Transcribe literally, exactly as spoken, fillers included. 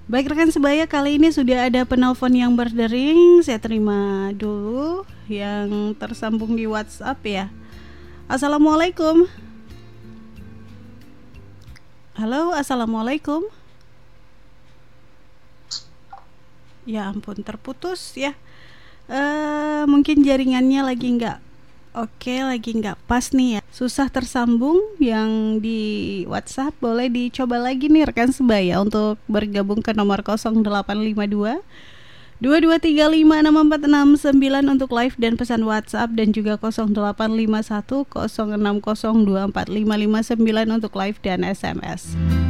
Baik rekan sebaya, kali ini sudah ada penelpon yang berdering. Saya terima dulu yang tersambung di WhatsApp ya. Assalamualaikum. Halo, assalamualaikum. Ya ampun, terputus ya. Uh, mungkin jaringannya lagi nggak oke, lagi nggak pas nih ya. Susah tersambung yang di WhatsApp. Boleh dicoba lagi nih rekan sebaya untuk bergabung ke nomor nol delapan lima dua dua dua tiga lima enam empat enam sembilan untuk live dan pesan WhatsApp, dan juga nol delapan lima satu nol enam nol dua empat lima lima sembilan untuk live dan S M S.